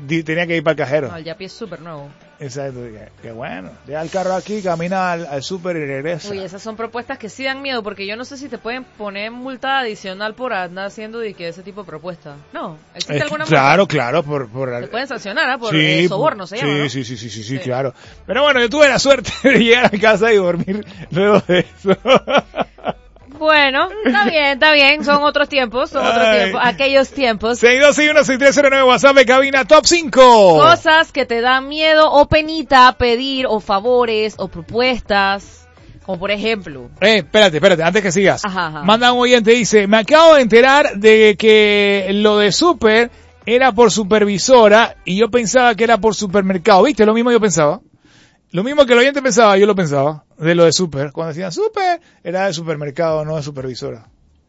tenía que ir para el cajero. No, el Yapi es súper nuevo. Exacto, qué bueno. Deja el carro aquí, camina al súper y regresa. Uy, esas son propuestas que sí dan miedo, porque yo no sé si te pueden poner multa adicional por andar haciendo ese tipo de propuestas. No, ¿existe alguna multa? Claro, Te pueden sancionar, por sí, soborno se llama, ¿no? Sí, claro. Pero bueno, yo tuve la suerte de llegar a casa y dormir luego de eso. Bueno, está bien, son otros tiempos, aquellos tiempos. 6261-6309 WhatsApp de cabina Top 5. Cosas que te dan miedo o penita pedir, o favores, o propuestas, como por ejemplo. Espérate, antes que sigas. Ajá. Manda un oyente, dice, me acabo de enterar de que lo de Super era por supervisora y yo pensaba que era por supermercado. ¿Viste? Lo mismo yo pensaba. Lo mismo que el oyente pensaba, yo lo pensaba, de lo de Super. Cuando decían Super, era de supermercado, no de supervisora.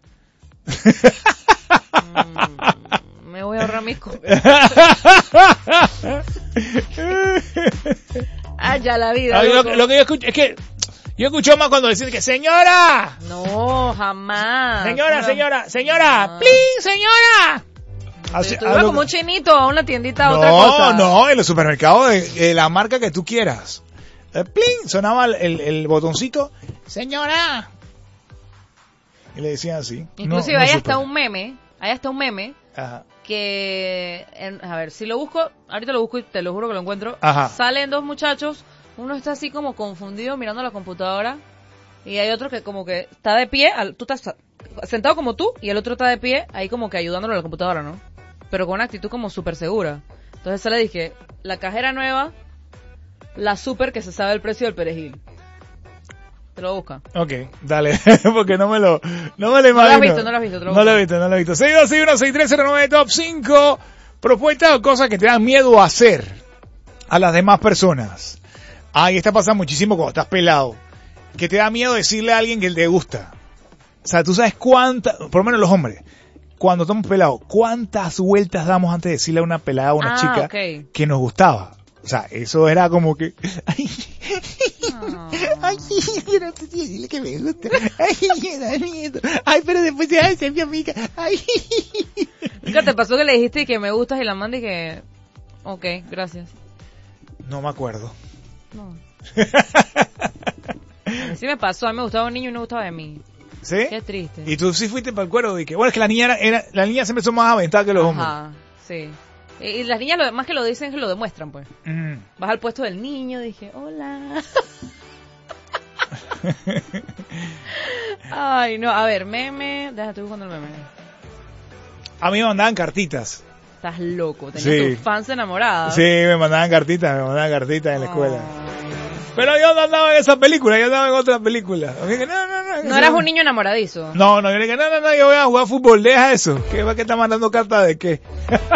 Me voy a ahorrar mis cosas. Ya la vida. Lo que yo escucho, es que yo escucho más cuando decían que señora. No, jamás. Señora, please, señora. Tú ibas como un chinito a una tiendita a otra cosa. No, en los supermercados de la marca que tú quieras. Pling, sonaba el botoncito, señora. Y le decían así. Inclusive hay hasta un meme, Ajá. que, a ver, si lo busco, ahorita lo busco y te lo juro que lo encuentro. Ajá. Salen dos muchachos, uno está así como confundido mirando la computadora y hay otro que como que está de pie, tú estás sentado como tú y el otro está de pie ahí como que ayudándolo a la computadora, ¿no? Pero con una actitud como súper segura. Entonces se le dije, la cajera nueva, la super que se sabe el precio del perejil. Te lo busca. Ok, dale, porque no me lo imagino. No lo has visto, te lo busco. No lo he visto. 6261-6309 Top 5. Propuestas o cosas que te dan miedo a hacer a las demás personas. Y está pasando muchísimo cuando estás pelado. Que te da miedo decirle a alguien que te gusta. O sea, tú sabes cuántas, por lo menos los hombres, cuando estamos pelados, cuántas vueltas damos antes de decirle a una pelada o a una chica que nos gustaba. O sea, eso era como que... Ay, yo no sé si decirle que me gusta. Ay, me da miedo. Ay, pero después se va a ser mi amiga. Ay. ¿Nunca te pasó que le dijiste que me gustas y la manda y que... Ok, gracias? No me acuerdo. No. Sí me pasó, a mí me gustaba un niño y no gustaba de mí. ¿Sí? Qué triste. Y tú sí fuiste para el cuero de que... Bueno, es que la niña siempre son más aventadas que los hombres. Ajá, sí. Y las niñas, más que lo dicen, que lo demuestran, pues. Vas al puesto del niño, dije, hola. Ay, no, a ver, meme. Déjate buscando el meme. A mí me mandaban cartitas. Estás loco, tenías tus fans enamoradas. Sí, me mandaban cartitas en la escuela. Pero yo no andaba en esa película, yo andaba en otra película. No eras un niño enamoradizo. No, yo le dije, no, yo voy a jugar fútbol, deja eso. ¿Qué va que está mandando cartas de qué?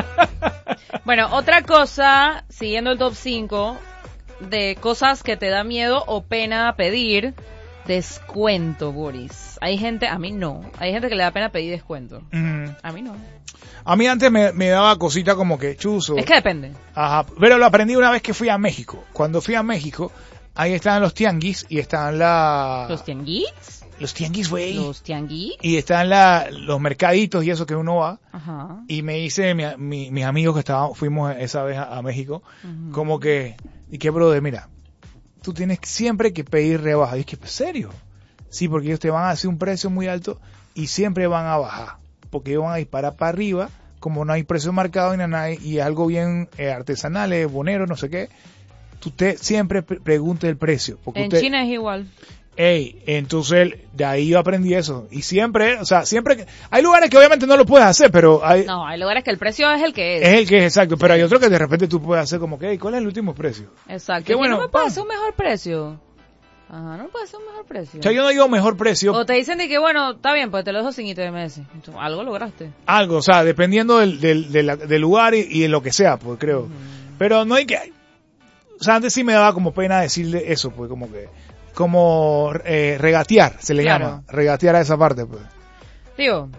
Bueno, otra cosa, siguiendo el top 5, de cosas que te da miedo o pena pedir, descuento, Boris. Hay gente, a mí no, hay gente que le da pena pedir descuento. A mí no. A mí antes me daba cosita como que chuzo. Es que depende. Ajá, pero lo aprendí una vez que fui a México. Cuando fui a México, ahí estaban los tianguis y estaban ¿Los tianguis? Los tianguis, güey. Los tianguis. Y están los mercaditos y eso que uno va. Ajá. Y me dice mis amigos que fuimos esa vez a México, como que, y que brother, mira, tú tienes siempre que pedir rebaja. Y es que, ¿en serio? Sí, porque ellos te van a hacer un precio muy alto y siempre van a bajar. Porque ellos van a disparar para arriba, como no hay precio marcado y es algo bien artesanal, es bonero, no sé qué. Tú siempre pregunte el precio. Porque China es igual. Entonces de ahí yo aprendí eso. Y siempre hay lugares que obviamente no lo puedes hacer, pero hay lugares que el precio es el que es. Es el que es, exacto, pero hay otro que de repente tú puedes hacer como que, ¿cuál es el último precio? Exacto. Qué bueno, no me puede hacer un mejor precio. Ajá, no me puede hacer un mejor precio. O sea, yo no digo mejor precio. O te dicen de que, bueno, está bien, pues te lo dejo sin ITMS. Algo lograste. Algo, o sea, dependiendo del lugar y de lo que sea, pues creo. Pero no hay que... O sea, antes sí me daba como pena decirle eso, pues como regatear, se le llama. Regatear a esa parte, pues. Digo,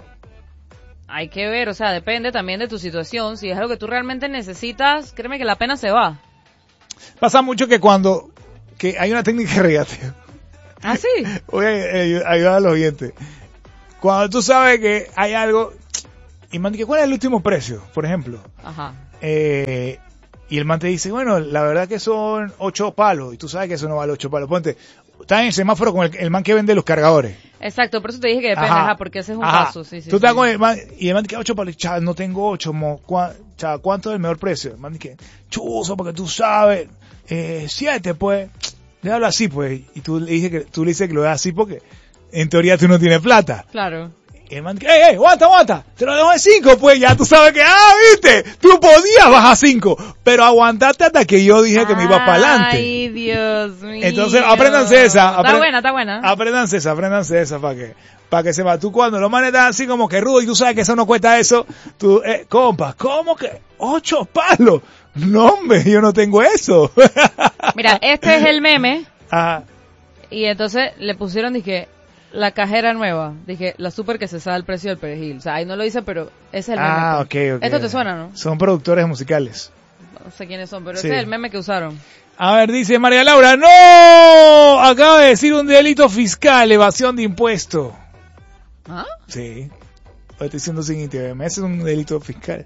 hay que ver, o sea, depende también de tu situación. Si es algo que tú realmente necesitas, créeme que la pena se va. Pasa mucho que que hay una técnica de regateo. ¿Ah, sí? Voy a ayudar a los oyentes. Cuando tú sabes que hay algo y me dice, ¿cuál es el último precio? Por ejemplo. Ajá. y el man te dice, bueno, la verdad que son 8 palos, y tú sabes que eso no vale 8 palos. Ponte, estás en el semáforo con el man que vende los cargadores. Exacto, por eso te dije que depende, porque ese es un caso. Sí, tú estás con el man, y el man dice, 8 palos, chaval, no tengo 8, chaval, ¿cuánto es el mejor precio? El man dice, chuzo, porque tú sabes, 7, pues, déjalo así, pues, y tú le dices que lo das así porque, en teoría, tú no tienes plata. Claro. Y el man dice, aguanta, te lo dejo en 5, pues ya tú sabes que, viste, tú podías bajar 5, pero aguantaste hasta que yo dije que me iba para adelante. Ay, Dios mío. Entonces, apréndanse esa. Está buena. Apréndanse esa para que sepa. Tú cuando los manes están así como que rudo y tú sabes que eso no cuesta eso, tú, compa, ¿cómo que 8 palos? No, hombre, yo no tengo eso. Mira, este es el meme. Ajá. Y entonces le pusieron, dije, la cajera nueva. Dije, la super que se sabe el precio del perejil. O sea, ahí no lo dice, pero ese es el meme. Ok. Esto te suena, ¿no? Son productores musicales. No sé quiénes son, pero Sí. ese es el meme que usaron. A ver, dice María Laura, ¡no! Acaba de decir un delito fiscal, evasión de impuesto. ¿Ah? Sí. Lo estoy diciendo sin ITV. Ese es un delito fiscal.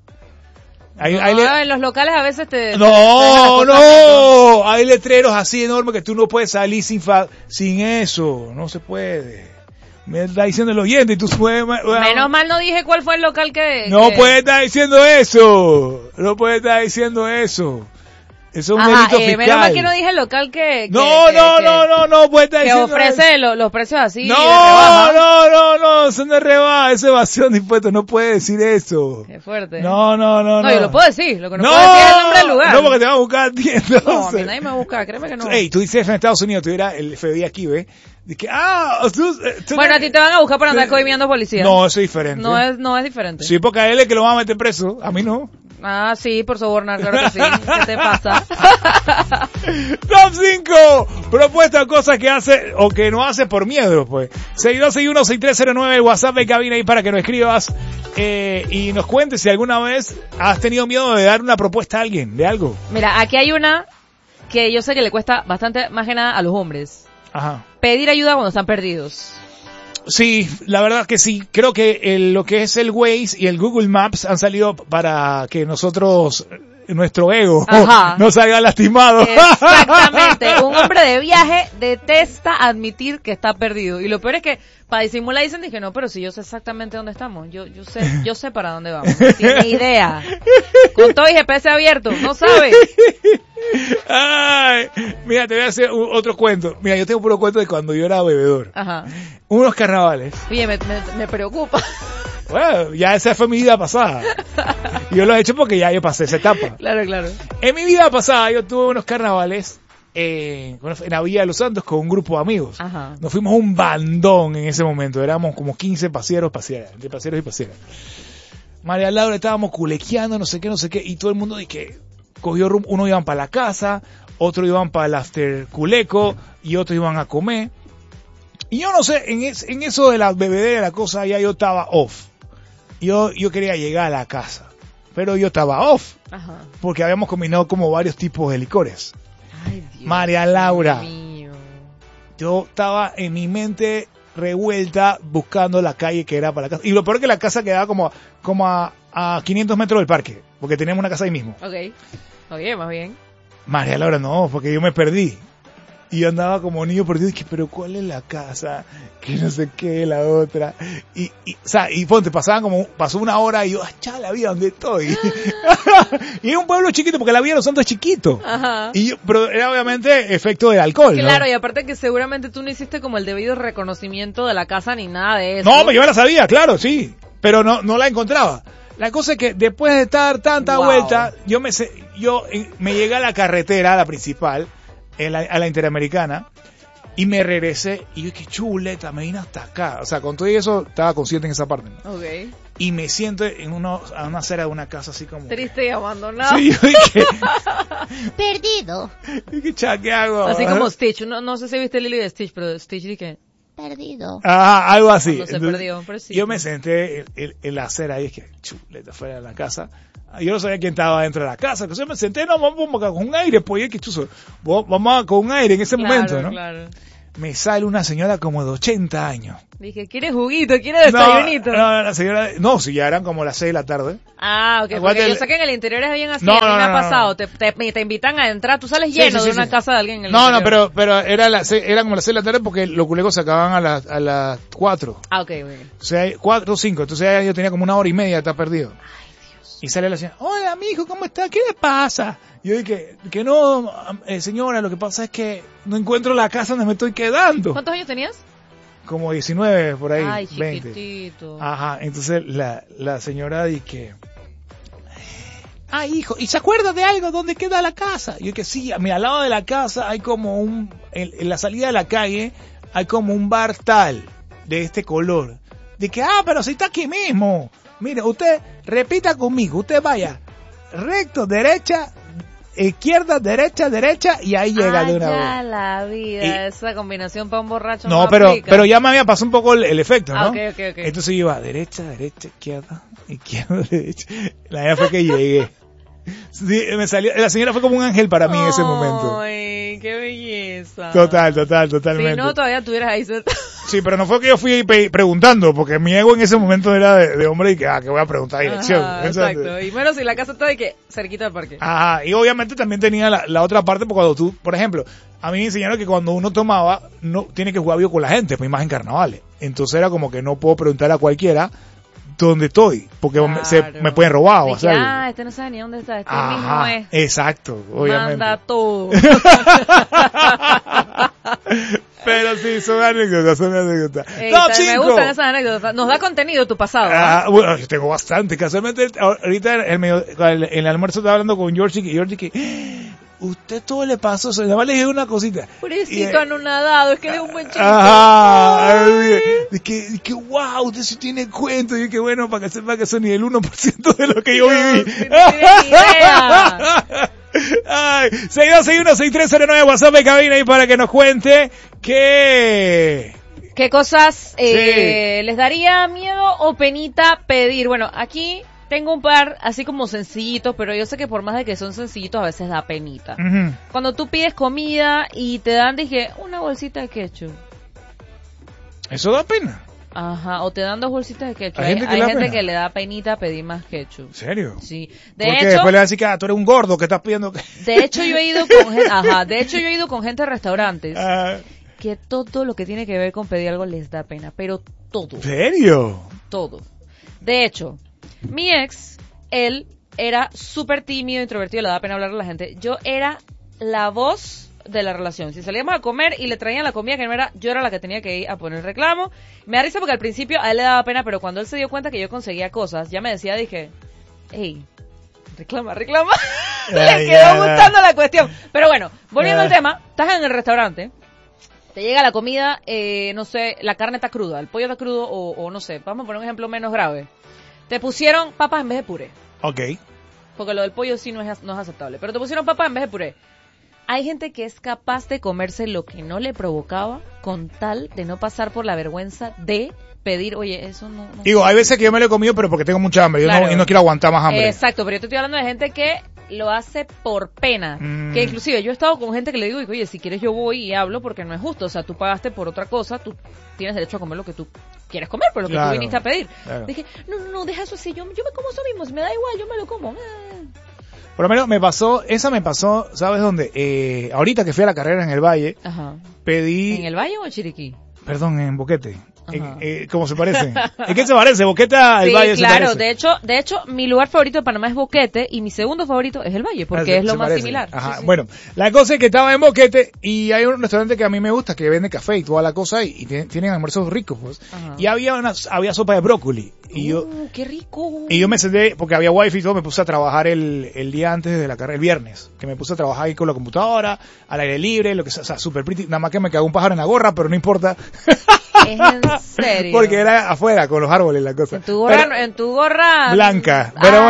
En los locales a veces te... No. Hay letreros así enormes que tú no puedes salir sin eso. No se puede. Me está diciendo el oyente y tú puedes... Menos mal no dije cuál fue el local que... No puedes estar diciendo eso. No puedes estar diciendo eso. Eso es un delito fiscal. Menos mal que no dije el local que No, puede estar que diciendo ofrece los precios así. No, eso no es rebaja, eso es evasión de impuestos, no puede decir eso. Qué fuerte. No. No, yo lo puedo decir, lo que no puedo decir es el nombre del lugar. No, porque te van a buscar a ti, entonces. No, a mí nadie me busca, créeme que no. Ey, tú dices en Estados Unidos, tuviera el FBI aquí, ¿ves? Dice Bueno, a ti te van a buscar por andar coimiendo policías. No, eso es diferente. No es diferente. Sí, porque a él es que lo van a meter preso, a mí no. Ah, sí, por sobornar, claro que sí. ¿Qué te pasa? Top 5 propuestas, cosas que hace o que no hace por miedo, pues. 6261-6309, el WhatsApp de cabina ahí para que nos escribas y nos cuentes si alguna vez has tenido miedo de dar una propuesta a alguien, de algo. Mira, aquí hay una que yo sé que le cuesta bastante más que nada a los hombres. Ajá. Pedir ayuda cuando están perdidos. Sí, la verdad que sí. Creo que lo que es el Waze y el Google Maps han salido para que nosotros, nuestro ego, no salga lastimado. Exactamente. Un hombre de viaje detesta admitir que está perdido. Y lo peor es que para disimular dicen, dije, no, pero si yo sé exactamente dónde estamos. Yo sé para dónde vamos. No tiene idea. Con todo y GPS abierto. No sabe. Ay, mira, te voy a hacer otro cuento. Mira, yo tengo puro cuento de cuando yo era bebedor. Ajá. Unos carnavales. Oye, me preocupa. Bueno, ya esa fue mi vida pasada. Yo lo he hecho porque ya yo pasé esa etapa. Claro. En mi vida pasada yo tuve unos carnavales en la Villa de los Santos con un grupo de amigos. Ajá. Nos fuimos un bandón en ese momento. Éramos como 15 paseros y paseras. María Laura, estábamos culequeando, no sé qué. Y todo el mundo cogió rumbo. Uno iban para la casa, otros iban para el after culeco y otros iban a comer. Y yo no sé, en eso de la bebedera, la cosa, ya yo estaba off. Yo quería llegar a la casa, pero yo estaba off. Ajá. Porque habíamos combinado como varios tipos de licores. Ay, Dios María Laura, mío. yo estaba en mi mente revuelta buscando la calle que era para la casa. Y lo peor es que la casa quedaba como a 500 metros del parque, porque teníamos una casa ahí mismo. Ok. Oye, más bien. María Laura, no, porque yo me perdí. Y yo andaba como niño perdido, y dije, pero ¿cuál es la casa? Que no sé qué, la otra. Y ponte, pasó una hora y yo, la vida, ¿dónde estoy? Y es un pueblo chiquito, porque la Villa de los Santos es chiquito. Ajá. Pero era obviamente efecto del alcohol, Claro, ¿no? y aparte que seguramente tú no hiciste como el debido reconocimiento de la casa ni nada de eso. No, yo la sabía, claro, sí. Pero no la encontraba. La cosa es que después de estar tanta vuelta, yo me llegué a la carretera, a la principal, a la Interamericana, y me regresé, y yo, qué chuleta, me vine hasta acá. O sea, con todo eso, estaba consciente en esa parte, ¿no? Ok. Y me siento a una acera de una casa así como... Triste y abandonado. Sí, yo dije... Perdido. Dije, ¿qué hago? Así como Stitch. No sé si viste Lily de Stitch, pero Stitch dije... Perdido. Ajá, algo así. Cuando se perdió, pero sí. Yo me senté en la acera y dije, chuleta, fuera de la casa. Yo no sabía quién estaba dentro de la casa. Entonces me senté, vamos acá con un aire, pues, que chuzo. Vamos con un aire en ese momento, ¿no? Claro. me sale una señora como de 80 años. Dije, ¿quieres juguito? ¿Quieres desayunito? No, la señora, no, si ya eran como las 6 de la tarde. Ah, ok, porque yo sé que en el interior es bien así, No, a mí no, me ha no, pasado, te invitan a entrar, tú sales lleno de una casa de alguien en el No, interior. pero era como las 6 de la tarde porque los culecos se acababan a las 4. Ah, ok, muy bien. O sea, 4 o 5, entonces yo tenía como 1 hora y media de estar perdido. Ay, Dios. Y sale la señora, hola, mijo, ¿cómo está? ¿Qué le pasa? Y yo dije, que no, señora, lo que pasa es que no encuentro la casa donde me estoy quedando. ¿Cuántos años tenías? Como 19, por ahí, Ay, 20. chiquitito. Ajá, entonces la señora dice, hijo, ¿y se acuerda de algo? ¿Dónde queda la casa? Y yo que sí, mira, al lado de la casa hay como en la salida de la calle, hay como un bar tal, de este color. De que, pero si está aquí mismo. Mire, usted repita conmigo, usted vaya recto, derecha, izquierda, derecha, y ahí llega de una vez. Ya la vida, esa combinación para un borracho. No, pero ya me había pasado un poco el efecto, ¿no? Ok. Entonces yo iba derecha, izquierda, derecha. La verdad fue que llegué. Sí, la señora fue como un ángel para mí en ese momento. Ay, qué belleza. Totalmente. Si no, todavía estuvieras ahí sentado. Sí, pero no fue que yo fui preguntando, porque mi ego en ese momento era de hombre y que voy a preguntar dirección. Ajá, exacto. Y menos si la casa está de que cerquita del parque. Ajá, y obviamente también tenía la otra parte, porque cuando tú, por ejemplo, a mí me enseñaron que cuando uno tomaba, no tiene que jugar vivo con la gente, pues más en carnavales. Entonces era como que no puedo preguntar a cualquiera dónde estoy, porque me pueden robar o hacer algo. Este no sabe ni dónde está, este mismo es. Exacto, obviamente. Manda todo. Pero sí, son anécdotas. Me gustan esas anécdotas. Nos da contenido tu pasado. Bueno, yo tengo bastante. Casualmente, ahorita en el almuerzo estaba hablando con Georgie que usted todo le pasó, nada más le dije una cosita. Pobrecito anonadado, es que es un buen chico. Ajá. De que wow, usted sí tiene cuento. Y que bueno, para que sepa que son ni el 1% de lo que yo viví. No tienes idea. Ay, 6261-6309 WhatsApp de cabina ahí para que nos cuente qué cosas les daría miedo o penita pedir. Bueno, aquí tengo un par así como sencillitos, pero yo sé que por más de que son sencillitos a veces da penita. Uh-huh. Cuando tú pides comida y te dan, dije, una bolsita de ketchup. ¿Eso da pena? Ajá, o te dan 2 bolsitas de ketchup. Hay gente que le da penita pedir más ketchup. ¿En serio? Sí. Porque después le va a decir que tú eres un gordo que estás pidiendo. De hecho, yo he ido con gente a restaurantes que todo lo que tiene que ver con pedir algo les da pena, pero todo. ¿En serio? Todo. De hecho, mi ex, él era súper tímido, introvertido, le daba pena hablarle a la gente. Yo era la voz de la relación. Si salíamos a comer y le traían la comida que no era, yo era la que tenía que ir a poner reclamo. Me da risa porque al principio a él le daba pena, pero cuando él se dio cuenta que yo conseguía cosas, ya me decía, dije, hey, reclama. Le quedó gustando la cuestión. Pero bueno, volviendo al tema, estás en el restaurante, te llega la comida, no sé, la carne está cruda, el pollo está crudo o no sé, vamos a poner un ejemplo menos grave. Te pusieron papas en vez de puré. Ok. Porque lo del pollo sí no es aceptable, pero te pusieron papas en vez de puré. Hay gente que es capaz de comerse lo que no le provocaba con tal de no pasar por la vergüenza de pedir, oye, eso no Digo, hay veces que yo me lo he comido, pero porque tengo mucha hambre, claro. y no quiero aguantar más hambre. Exacto, pero yo te estoy hablando de gente que lo hace por pena. Que inclusive yo he estado con gente que le digo, oye, si quieres yo voy y hablo porque no es justo. O sea, tú pagaste por otra cosa, tú tienes derecho a comer lo que tú quieres comer, por lo que tú viniste a pedir. Claro. Dije, no, deja eso así, yo me como eso mismo, si me da igual, yo me lo como. Por lo menos esa me pasó, ¿sabes dónde? Ahorita que fui a la carrera en el Valle, Ajá. pedí... ¿En el Valle o en Chiriquí? Perdón, en Boquete. ¿Cómo se parece? ¿En qué se parece? Boquete al sí, Valle claro, se parece. de hecho, mi lugar favorito de Panamá es Boquete y mi segundo favorito es el Valle, porque es lo más similar. Ajá, sí. Bueno, la cosa es que estaba en Boquete y hay un restaurante que a mí me gusta, que vende café y toda la cosa, y tienen almuerzos ricos, pues. Ajá. Y había sopa de brócoli. Y ¡qué rico! Y yo me senté, porque había wifi y todo, me puse a trabajar el día antes de la carrera, el viernes, que me puse a trabajar ahí con la computadora, al aire libre, lo que sea, super pretty, nada más que me cagó un pájaro en la gorra, pero no importa. ¿Es en serio? Porque era afuera, con los árboles, la cosa. En tu gorra blanca, pero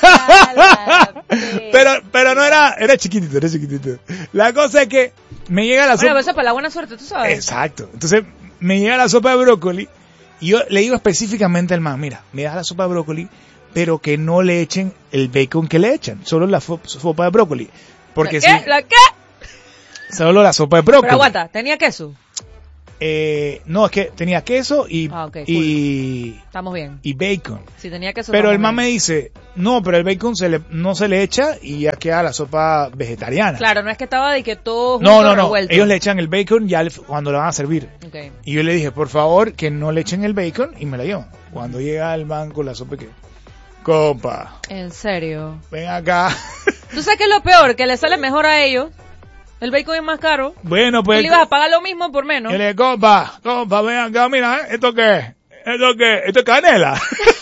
bueno. pero no era chiquitito. La cosa es que me llega la sopa. Bueno, pero eso es para la buena suerte, tú sabes. Exacto. Entonces, me llega la sopa de brócoli, y yo le digo específicamente al man, mira, me das la sopa de brócoli, pero que no le echen el bacon que le echan, solo la sopa de brócoli. Porque ¿La qué? Solo la sopa de brócoli. Pero aguanta, ¿tenía queso? No, es que tenía queso y, Ok, y, Estamos bien. y bacon. Si tenía queso. Pero el estamos man me bien. dice, no, pero el bacon no se le echa y ya queda la sopa vegetariana. Claro, no es que estaba de que todo No, junto no, no. revuelto. Ellos le echan el bacon ya cuando lo van a servir. Okay. Y yo le dije, por favor, que no le echen el bacon y me la llevo. Cuando llega el man con la sopa que... Compa, En serio. ven acá. ¿Tú sabes qué es lo peor? Que le sale mejor a ellos. El bacon es más caro. Bueno, Tú pues... le ibas a pagar lo mismo por menos. Yo le dije, compa, ven acá, mira, ¿esto qué es? ¿Esto qué es? ¿Esto es canela?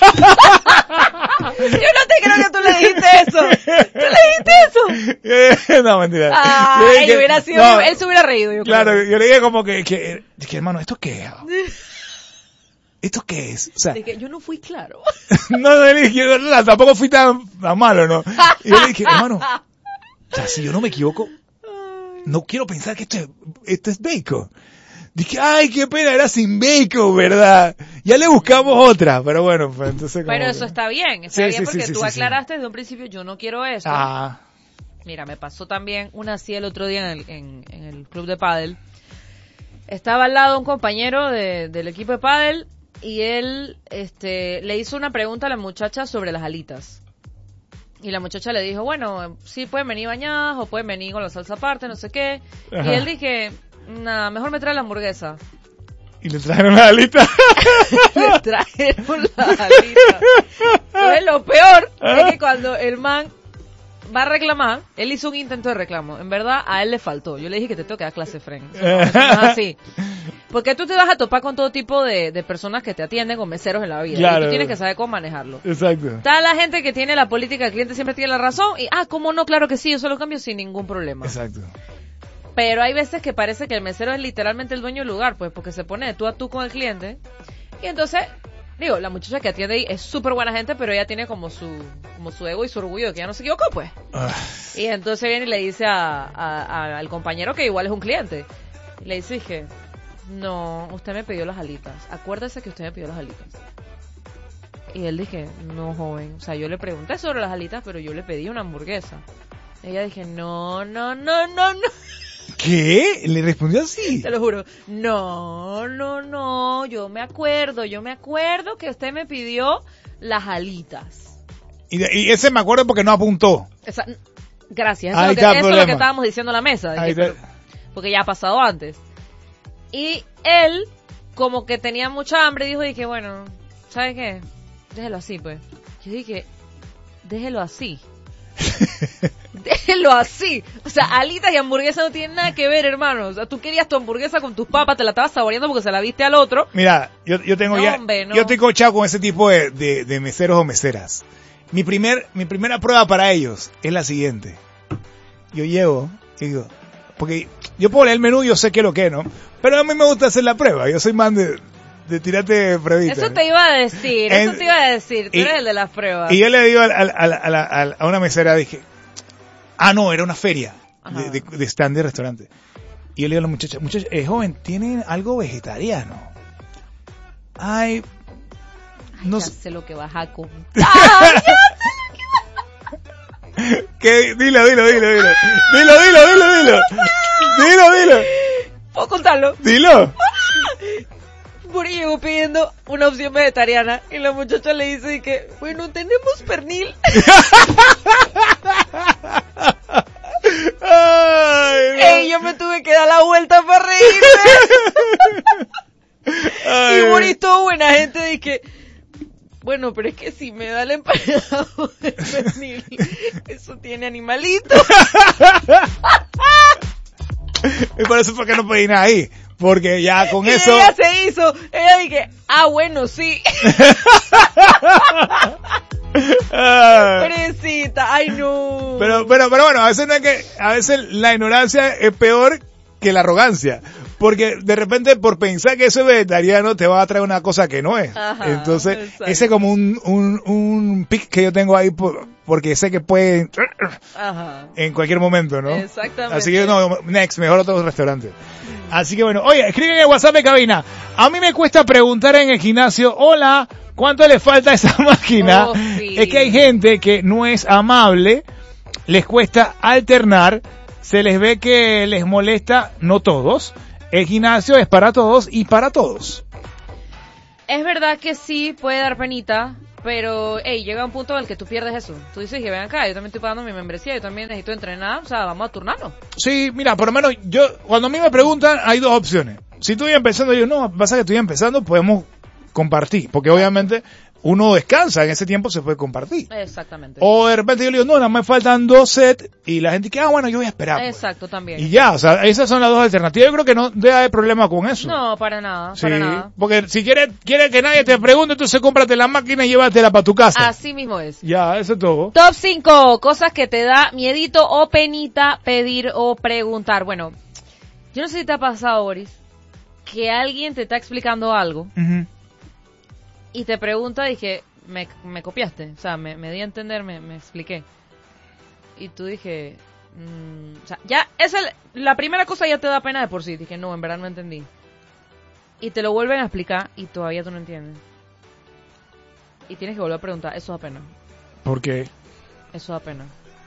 Yo no te creo que tú le dijiste eso. ¿Tú le dijiste eso? No, mentira. Ah, Yo dije, hubiera sido, no, él se hubiera reído, yo claro, creo. yo le dije como que hermano, ¿esto qué es? ¿Esto qué es? O sea, De que yo no fui claro. no, le dije, yo tampoco fui tan malo, ¿no? Y yo le dije, hermano, o sea, si yo no me equivoco, no quiero pensar que esto es bacon. Dije, ay, qué pena, era sin bacon, ¿verdad? Ya le buscamos otra, pero bueno, pues entonces... Pero como eso que- está bien Sí, sí, porque sí, tú sí, aclaraste desde un principio, yo no quiero eso. Ah, Mira, me pasó también una así el otro día en el club de pádel. Estaba al lado un compañero del equipo de pádel y él le hizo una pregunta a la muchacha sobre las alitas. Y la muchacha le dijo, bueno, sí pueden venir bañadas o pueden venir con la salsa aparte, no sé qué. Ajá. Y él dije, nada, mejor me trae la hamburguesa. y le trajeron la alita. Le trajeron la alita. Entonces lo peor es que cuando el man va a reclamar, él hizo un intento de reclamo. En verdad, a él le faltó. Yo le dije que te tengo que dar clase, friend. Eso no es así. Porque tú te vas a topar con todo tipo de personas que te atienden, con meseros en la vida. Claro. Y tú tienes que saber cómo manejarlo. Exacto. Está la gente que tiene la política, el cliente siempre tiene la razón. Y, ¿cómo no? Claro que sí, yo solo cambio sin ningún problema. Exacto. Pero hay veces que parece que el mesero es literalmente el dueño del lugar, pues, porque se pone de tú a tú con el cliente. Y entonces, digo, la muchacha que atiende ahí es súper buena gente, pero ella tiene como su ego y su orgullo de que ya no se equivocó, pues. Ah, Y entonces viene y le dice al compañero que igual es un cliente. Y le dice, dije, no, usted me pidió las alitas. Acuérdese que usted me pidió las alitas. Y él dije, no, joven. O sea, yo le pregunté sobre las alitas, pero yo le pedí una hamburguesa. Ella dije, no. ¿Qué? ¿Le respondió así? Te lo juro. No. Yo me acuerdo que usted me pidió las alitas. Y ese me acuerdo porque no apuntó. Gracias. Ahí Eso, está el es lo problema. que estábamos diciendo en la mesa. Ahí Dije, está. porque ya ha pasado antes. Y él, como que tenía mucha hambre, dijo, dije, bueno, ¿sabes qué? Déjelo así, pues. Yo dije, déjelo así. Déjelo así. O sea, alitas y hamburguesa no tienen nada que ver, hermano. O sea, tú querías tu hamburguesa con tus papas, te la estabas saboreando porque se la viste al otro. Mira, yo tengo No, ya... hombre, no. Yo estoy cochado con ese tipo de meseros o meseras. Mi primera prueba para ellos es la siguiente. Yo llego y digo... Porque yo puedo leer el menú y yo sé qué es lo que es, ¿no? Pero a mí me gusta hacer la prueba. Yo soy man de tirarte pruebitas. Eso te iba a decir, Tú eres el de las pruebas. Y yo le digo a una mesera, dije, no, era una feria de stand de restaurante. Y yo le digo a la muchacha, joven, ¿tienen algo vegetariano? Ay, no ya sé. sé lo que vas a contar. ¿Qué? Dilo. Dilo. ¿Puedo contarlo? Dilo. Buri llegó pidiendo una opción vegetariana y la muchacha le dice que, bueno, tenemos pernil. Ay, no. Ey, yo me tuve que dar la vuelta para reírme. Ay, Y Buri, todo buena gente, dije, bueno, pero es que si me da el empanado de pernil, eso tiene animalito. Y por eso fue que no pedí nada ahí. Porque ya con Y eso... ella se hizo, ella dije, bueno, sí. Pobrecita, ay no. Pero bueno, a veces no es que, a veces la ignorancia es peor que la arrogancia. Porque de repente por pensar que eso es vegetariano te va a traer una cosa que no es. Ajá, Entonces, exacto. ese es como un pic que yo tengo ahí porque sé que puede Ajá. en cualquier momento, ¿no? Exactamente. Así que no, next, mejor otro restaurante. Así que bueno, oye, escriben en el WhatsApp de cabina. A mí me cuesta preguntar en el gimnasio, hola, ¿cuánto le falta a esa máquina? Oh, sí. Es que hay gente que no es amable, les cuesta alternar, se les ve que les molesta, no todos, El gimnasio es para todos y para todos. Es verdad que sí puede dar penita, pero llega un punto en el que tú pierdes eso. Tú dices que ven acá, yo también estoy pagando mi membresía, yo también necesito entrenar, o sea, vamos a turnarnos. Sí, mira, por lo menos cuando a mí me preguntan, hay dos opciones. Si estoy empezando, yo no, pasa que estoy empezando, podemos compartir, porque obviamente uno descansa, en ese tiempo se puede compartir. Exactamente. O de repente yo le digo, no, nada más me faltan 2 sets, y la gente que, bueno, yo voy a esperar. Pues. Exacto, también. Y ya, o sea, esas son las dos alternativas. Yo creo que no debe haber problema con eso. No, para nada, Sí, para nada. porque si quieres que nadie te pregunte, entonces cómprate la máquina y llévatela para tu casa. Así mismo es. Ya, eso es todo. Top 5 cosas que te da miedito o penita pedir o preguntar. Bueno, yo no sé si te ha pasado, Boris, que alguien te está explicando algo Ujú. y te pregunta, dije, me copiaste, o sea, me di a entender, me expliqué. Y tú dije, o sea, ya, la primera cosa ya te da pena de por sí. Dije, no, en verdad no entendí. Y te lo vuelven a explicar y todavía tú no entiendes. Y tienes que volver a preguntar, eso da pena. ¿Por qué? Eso da pena.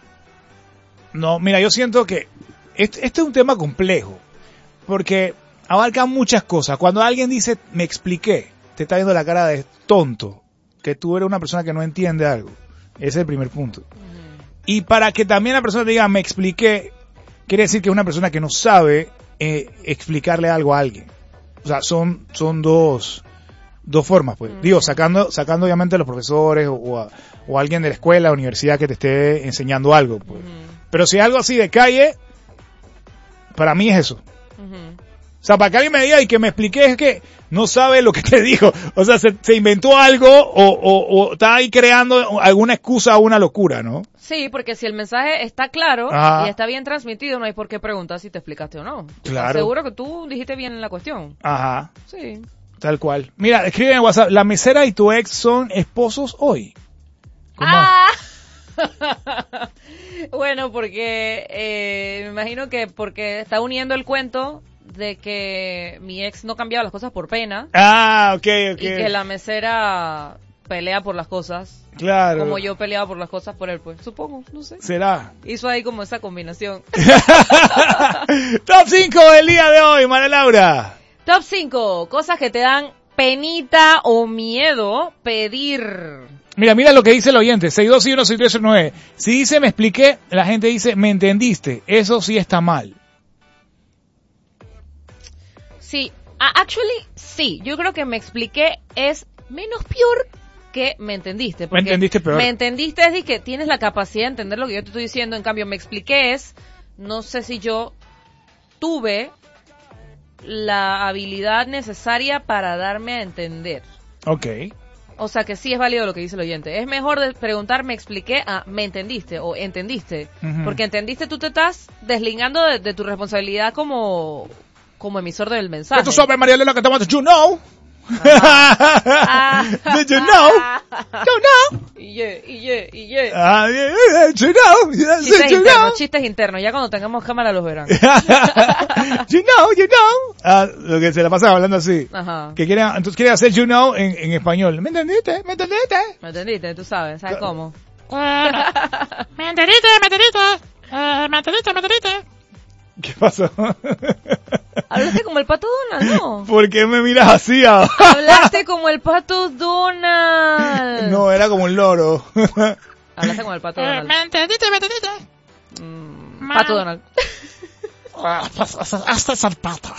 No, mira, yo siento que este es un tema complejo, porque abarca muchas cosas. Cuando alguien dice, me expliqué, te está viendo la cara de tonto, que tú eres una persona que no entiende algo. Ese es el primer punto. Y para que también la persona te diga, me expliqué, quiere decir que es una persona que no sabe explicarle algo a alguien. O sea, son dos formas, pues. Digo, sacando obviamente a los profesores o alguien de la escuela, universidad que te esté enseñando algo, pues. Pero si es algo así de calle, para mí es eso. O sea, para que alguien me diga y que me explique es que no sabe lo que te dijo. O sea, se inventó algo o está ahí creando alguna excusa o una locura, ¿no? Sí, porque si el mensaje está claro Ajá. y está bien transmitido, no hay por qué preguntar si te explicaste o no. Claro. Seguro que tú dijiste bien la cuestión. Ajá. Sí. Tal cual. Mira, escribe en WhatsApp, la mesera y tu ex son esposos hoy. ¿Cómo? ¡Ah! Bueno, porque me imagino que porque está uniendo el cuento de que mi ex no cambiaba las cosas por pena. Ah, ok. Y que la mesera pelea por las cosas. Claro. Como yo peleaba por las cosas por él, pues. Supongo, no sé. ¿Será? Hizo ahí como esa combinación. Top 5 del día de hoy, María Laura. Top 5 cosas que te dan penita o miedo pedir. Mira lo que dice el oyente, 621-6309. Si dice me expliqué, la gente dice me entendiste. Eso sí está mal. Sí, actually, sí. Yo creo que me expliqué es menos peor que me entendiste. Me entendiste peor. Me entendiste es de que tienes la capacidad de entender lo que yo te estoy diciendo. En cambio, me expliqué es, no sé si yo tuve la habilidad necesaria para darme a entender. Ok. O sea que sí es válido lo que dice el oyente. Es mejor de preguntar, me expliqué, a me entendiste o entendiste. Ujú. Porque entendiste, tú te estás deslindando de tu responsabilidad como emisor del mensaje. Esto sobre María Elena que estamos, you know. Ah. Did you know? You know? Y yeah. Ah, yeah, you know? Chistes You internos, know? chistes internos. Ya cuando tengamos cámara los verán. You know. Ah, lo que se la pasa hablando así. Ajá. Que entonces quiere hacer you know en español. ¿Me entendiste? ¿Me entendiste? Tú sabes cómo. Me entendiste. ¿Qué pasó? Hablaste como el Pato Donald, ¿no? ¿Por qué me miras así ahora? Hablaste como el Pato Donald. No, era como un loro. Hablaste como el Pato Donald. Me entendiste. Pato Donald. Hasta Zapata.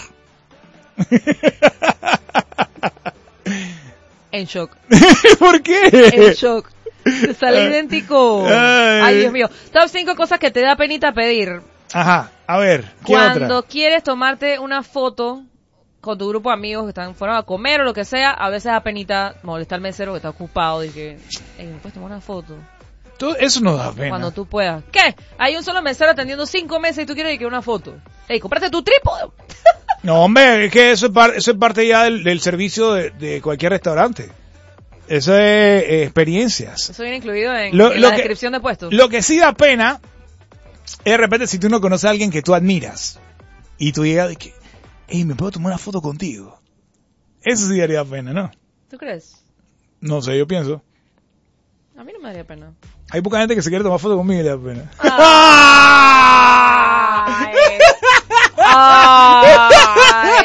En shock. ¿Por qué? En shock. Te sale idéntico. Ay. Ay, Dios mío. Top 5 cosas que te da penita pedir. Ajá, a ver, ¿qué Cuando otra? quieres tomarte una foto con tu grupo de amigos que están fuera a comer o lo que sea, a veces da penita molestar al mesero que está ocupado y que, ¿me puedes tomar una foto? Eso no da pena. Cuando tú puedas. ¿Qué? Hay un solo mesero atendiendo 5 mesas y tú quieres que una foto. Comprate tu trípode. No, hombre, es que eso es parte ya del servicio de cualquier restaurante. Eso es experiencias. Eso viene incluido en Lo la que- descripción de puestos. Lo que sí da pena es de repente si tú no conoces a alguien que tú admiras y tú llegas de que, hey, ¿me puedo tomar una foto contigo? Eso sí daría pena, ¿no? ¿Tú crees? No sé, yo pienso. A mí no me daría pena. Hay poca gente que se quiere tomar foto conmigo y le da pena. Ay.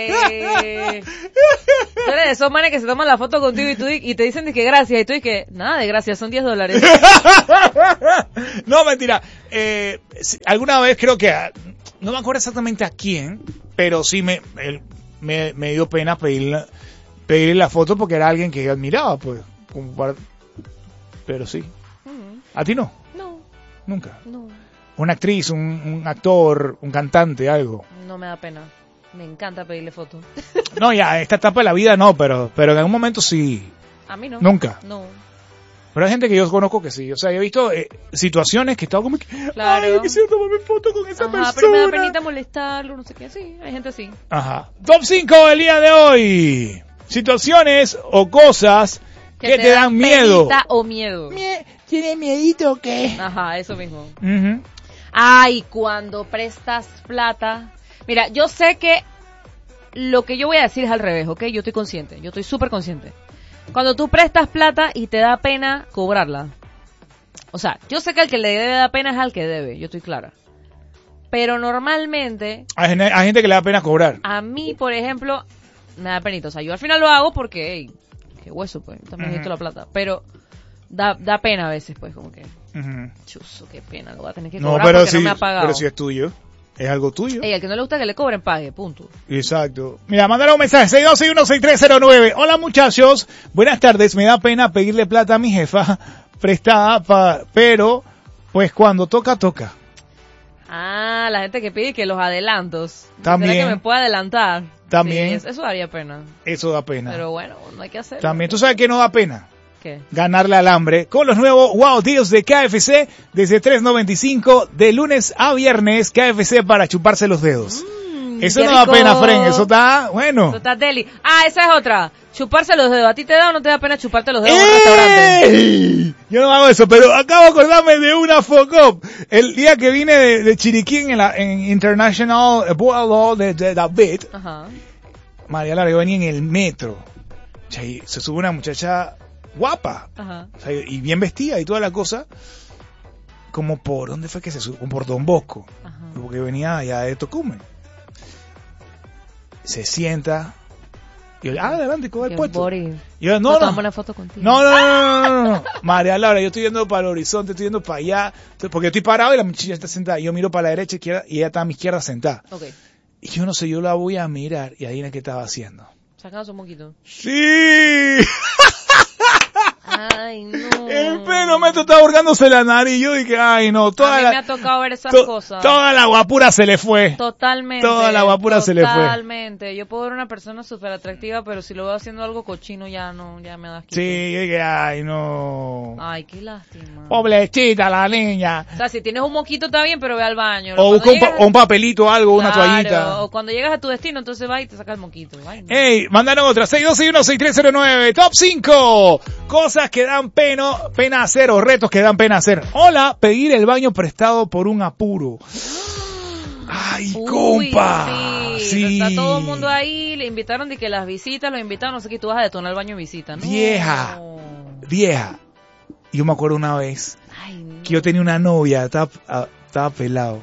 esos manes que se toman la foto contigo y te dicen de que gracias, y tú dices que nada de gracias, son $10. No, mentira. Alguna vez creo que, no me acuerdo exactamente a quién, pero sí me dio pena pedirle la foto porque era alguien que yo admiraba, pues. Pero sí. ¿A ti no? No. Nunca. No. Una actriz, un actor, un cantante, algo. No me da pena. Me encanta pedirle fotos. No, ya, esta etapa de la vida no, pero en algún momento sí. A mí no. Nunca. No. Pero hay gente que yo conozco que sí. O sea, yo he visto situaciones que estaba como que, Claro. ay, quisiera tomarme foto con esa persona. Pero me da penita molestarlo, no sé qué. Sí, hay gente así. Ajá. Top 5 del día de hoy. Situaciones o cosas que te dan miedo. Penita o miedo. ¿Tiene miedito o qué? Ajá, eso mismo. Ujú. Ay, cuando prestas plata. Mira, yo sé que lo que yo voy a decir es al revés, ¿ok? Yo estoy consciente, yo estoy súper consciente. Cuando tú prestas plata y te da pena cobrarla. O sea, yo sé que al que le debe da pena es al que debe, yo estoy clara. Pero normalmente, Hay gente que le da pena cobrar. a mí, por ejemplo, me da penita. O sea, yo al final lo hago porque, hey, qué hueso, pues, también necesito la plata. Pero da pena a veces, pues, como que, Ujú. chuzo, qué pena, lo voy a tener que No, cobrar pero porque sí, no me ha pagado. pero si es tuyo, es algo tuyo. Ey, al que no le gusta que le cobren, pague, punto. Exacto. Mira, mándale un mensaje, 6261-6309. Hola muchachos, buenas tardes, me da pena pedirle plata a mi jefa prestada, pero pues cuando toca, toca. Ah, la gente que pide que los adelantos. También. ¿Será que me puede adelantar? También. Sí, eso daría pena. Eso da pena. Pero bueno, no hay que hacerlo. También, ¿tú sabes qué no da pena? ¿Qué? Ganarle al hambre con los nuevos Wow Deals de KFC desde $3.95 de lunes a viernes. KFC para chuparse los dedos. Eso qué no da rico. pena, Fren. Eso está bueno. Eso está deli. Ah, esa es otra. Chuparse los dedos. ¿A ti te da o no te da pena chuparte los dedos en un restaurante? ¡Ey! Yo no hago eso, pero acabo de acordarme de una fuck-up. El día que vine de Chiriquí en International vuelo de David, Ajá. María Lara, yo venía en el metro. O sea, y se sube una muchacha guapa. Ajá. O sea, y bien vestida y toda la cosa. Como por, ¿dónde fue que se subió? Como por Don Bosco. Ajá. Porque venía allá de Tocumen. Se sienta. Y yo, adelante, coge el Qué puesto. body. Yo, No, no, tomamos no. una foto contigo. No. María Laura, yo estoy yendo para el horizonte, estoy yendo para allá. Porque yo estoy parado y la muchacha está sentada. Yo miro para la derecha, izquierda, y ella está a mi izquierda sentada. Ok. Y yo no sé, yo la voy a mirar. Y adivina qué estaba haciendo. Sacamos un poquito. ¡Sí! Ay, no. En pleno metro estaba hurgándose la nariz. Yo dije, ay, no. A mí me ha tocado ver esas cosas. Toda la guapura se le fue. Totalmente. Toda la guapura se le fue. Totalmente. Yo puedo ver una persona súper atractiva, pero si lo veo haciendo algo cochino ya me da asquito. Sí, yo dije, ay, no. Ay, qué lástima. Pobrecita la niña. O sea, si tienes un moquito está bien, pero ve al baño. O Cuando busca llegas- un papelito, algo, una Claro, toallita. O cuando llegas a tu destino, entonces vas y te sacas el moquito. Ay, no. Ey, mandaron otra, 621-6309, top 5, cosas que dan pena hacer o retos que dan pena hacer. Hola, pedir el baño prestado por un apuro. Ay, Uy, compa. sí. Está todo el mundo ahí, le invitaron de que las visitas, los invitaron, no sé qué, tú vas a detonar el baño de visita, ¿no? Vieja. Yo me acuerdo una vez Ay, no. que yo tenía una novia, estaba pelado.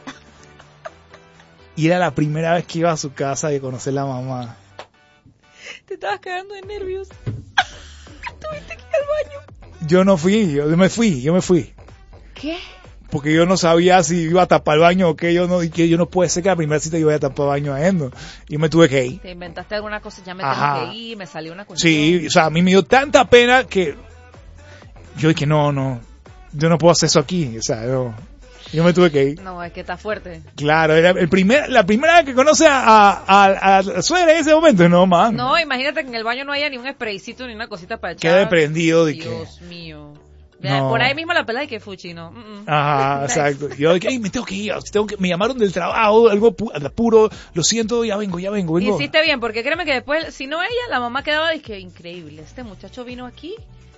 Y era la primera vez que iba a su casa de conocer a la mamá. Te estabas cagando de nervios. Tuviste que ir al baño. Yo no fui, yo me fui. ¿Qué? Porque yo no sabía si iba a tapar el baño o qué, yo no puede ser que la primera cita yo vaya a tapar el baño a él, ¿no? Y me tuve que ir. Te inventaste alguna cosa, ya me Ajá. tengo que ir, me salió una cuestión. Sí, o sea, a mí me dio tanta pena que yo dije, no, yo no puedo hacer eso aquí, o sea, yo me tuve que ir. No, es que está fuerte. Claro, era la primera vez que conoce a la suegra en ese momento, no, man. No, imagínate que en el baño no haya ni un spraycito ni una cosita para echar. Quedé prendido de que... Dios mío. No. Por ahí mismo la pelada y que fuchi, ¿no? Ajá, exacto. Yo dije, ay, me tengo que ir, me llamaron del trabajo, algo apuro, lo siento, ya vengo. Hiciste bien, porque créeme que después, si no ella, la mamá quedaba y que increíble, este muchacho vino aquí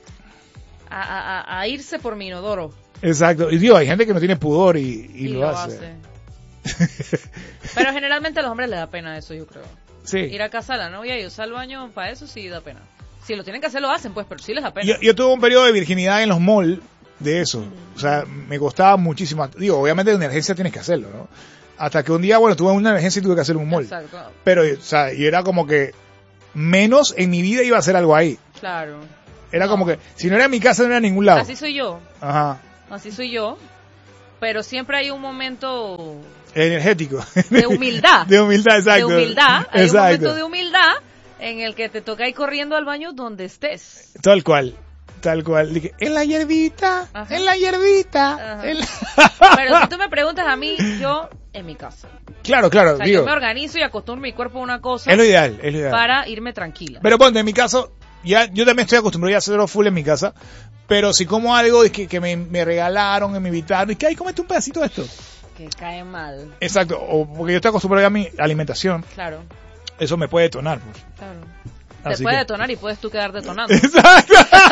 a irse por mi inodoro. Exacto. Y digo, hay gente que no tiene pudor y lo hace. Pero generalmente a los hombres les da pena eso, yo creo. Sí. Ir a casa a la novia y usar el baño, para eso sí da pena. Si lo tienen que hacer, lo hacen, pues, pero sí les da pena. Yo tuve un periodo de virginidad en los malls de eso. O sea, me costaba muchísimo. Digo, obviamente de emergencia tienes que hacerlo, ¿no? Hasta que un día, bueno, tuve una emergencia y tuve que hacer un mall. Exacto. Pero, o sea, y era como que menos en mi vida iba a hacer algo ahí. Claro. Era No. como que, si no era en mi casa, no era en ningún lado. Así soy yo. Ajá. Así soy yo. Pero siempre hay un momento Energético. de humildad. De humildad, exacto. De humildad. Hay un Exacto. momento de humildad en el que te toca ir corriendo al baño donde estés. Tal cual. Tal cual. Dije, en la hierbita, Ajá. en la hierbita. Ajá. en la- Pero si tú me preguntas a mí, yo en mi casa. Claro, claro, O sea, digo, yo me organizo y acostumbro mi cuerpo a una cosa es lo ideal, es lo ideal. para irme tranquila. Pero ponte, en mi caso, ya yo también estoy acostumbrado a hacerlo full en mi casa, pero si como algo es que me regalaron, que me invitaron, y que, ay, cómete un pedacito de esto. Que cae mal. Exacto, o porque yo estoy acostumbrado ya a mi alimentación, Claro, eso me puede detonar, pues. claro. Así Te puede que- detonar y puedes tú quedar detonando. Exacto.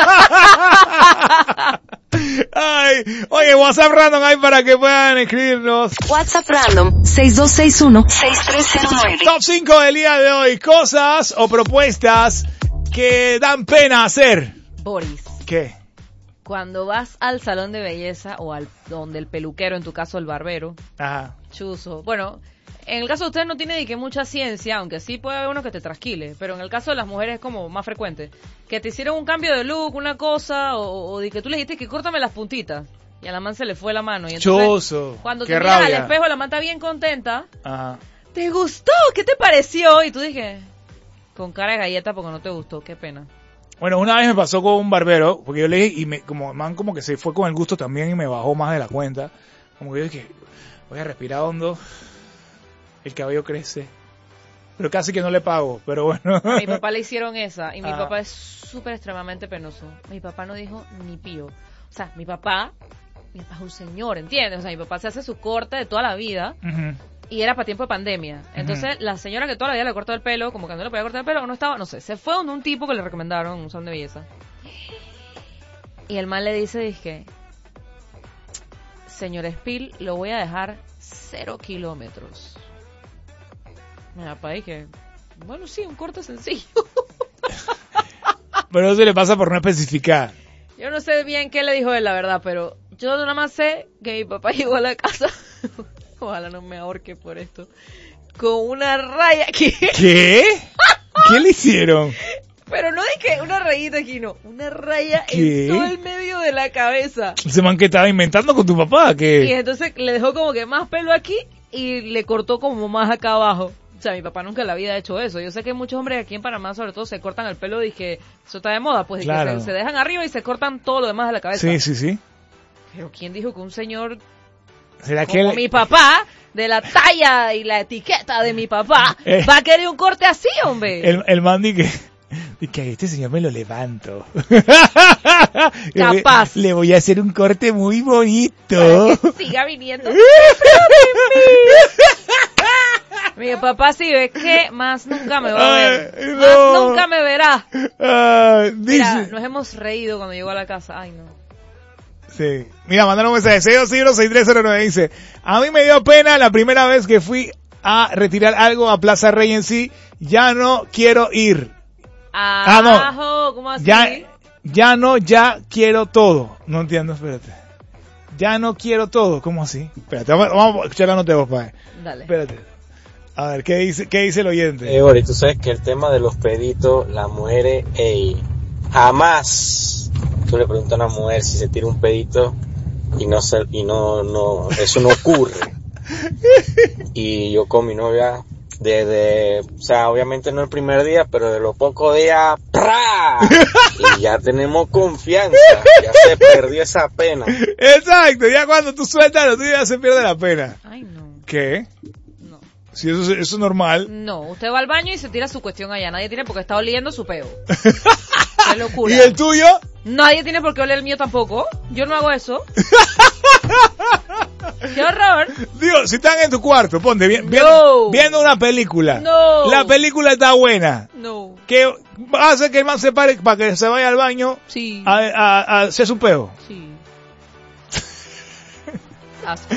Ay, oye, WhatsApp random hay para que puedan escribirnos. WhatsApp Random 6261-6309. Top 5 del día de hoy, cosas o propuestas que dan pena hacer. Boris, ¿Qué? cuando vas al salón de belleza o al donde el peluquero, en tu caso el barbero, Ajá. chuzo. Bueno, en el caso de ustedes no tiene ni que mucha ciencia, aunque sí puede haber uno que te trasquile, pero en el caso de las mujeres es como más frecuente. Que te hicieron un cambio de look, una cosa, o de que tú le dijiste que córtame las puntitas. Y a la man se le fue la mano. Y entonces, Choso. cuando Qué te miras al rabia. espejo, la man está bien contenta. Ajá. ¿Te gustó? ¿Qué te pareció? Y tú dije, con cara de galleta porque no te gustó, qué pena. Bueno, una vez me pasó con un barbero, porque yo le dije, y como el man como que se fue con el gusto también y me bajó más de la cuenta. Como que yo dije, voy a respirar hondo, el cabello crece. Pero casi que no le pago, pero bueno. A mi papá le hicieron esa y mi Ah. papá es súper extremadamente penoso. Mi papá no dijo ni pío. O sea, mi papá es un señor, ¿entiendes? O sea, mi papá se hace su corte de toda la vida Ujú. y era para tiempo de pandemia. Entonces, la señora que toda la vida le cortó el pelo, como que no le podía cortar el pelo, no estaba, no sé, se fue donde un tipo que le recomendaron un salón de belleza. Y el man le dice, dije, señor Spill, lo voy a dejar 0 kilómetros. Mi papá dije, bueno, sí, un corte sencillo. Pero eso le pasa por no especificar. Yo no sé bien qué le dijo él, la verdad, pero yo nada más sé que mi papá llegó a la casa, ojalá no me ahorque por esto, con una raya aquí. ¿Qué? ¿Qué le hicieron? Pero no es que una rayita aquí, no, una raya ¿Qué? en todo el medio de la cabeza. Ese man que estaba inventando con tu papá, Y que entonces le dejó como que más pelo aquí y le cortó como más acá abajo. O sea, mi papá nunca en la vida ha hecho eso. Yo sé que muchos hombres aquí en Panamá, sobre todo, se cortan el pelo y que eso está de moda, pues, y Claro. que se dejan arriba y se cortan todo lo demás de la cabeza. sí, sí, sí. Pero ¿quién dijo que un señor ¿Será que como él- mi papá, de la talla y la etiqueta de mi papá, Eh. va a querer un corte así, hombre? el man di que a este señor me lo levanto. Capaz. Le voy a hacer un corte muy Para bonito. que siga viniendo. Mi papá sí ve que más nunca me va a ver. Ay, Más no. nunca me verá. Ah, Mira, dice, nos hemos reído cuando llegó a la casa. Ay, no. sí. Mira, mandaron un mensaje. 621-6309 dice, a mí me dio pena la primera vez que fui a retirar algo a Plaza Rey en sí. Ya no quiero ir. no. Ajo, ¿cómo así? Ya quiero todo. No entiendo, espérate. Ya no quiero todo. ¿Cómo así? Espérate, vamos a escuchar la nota de voz, padre. Dale. Espérate. A ver, ¿qué dice el oyente? Ori, tú sabes que el tema de los peditos, las mujeres, jamás tú le preguntas a una mujer si se tira un pedito y no, eso no ocurre. Y yo con mi novia, o sea, obviamente no el primer día, pero de los pocos días, ¡pra! Y ya tenemos confianza, ya se perdió esa pena. Exacto, ya cuando tú sueltas lo tuyo ya se pierde la pena. Ay, no. ¿Qué? No. Si eso es normal. No, usted va al baño y se tira su cuestión allá. Nadie tiene por qué estar oliendo su peo. Qué locura. ¿Y el tuyo? Nadie tiene por qué oler el mío tampoco. Yo no hago eso. ¡Qué horror! Digo, si están en tu cuarto, ponte No. viendo una película. No. La película está buena. No. ¿Qué hace que el man se pare para que se vaya al baño Sí. a hacer su peo? Sí. Asco.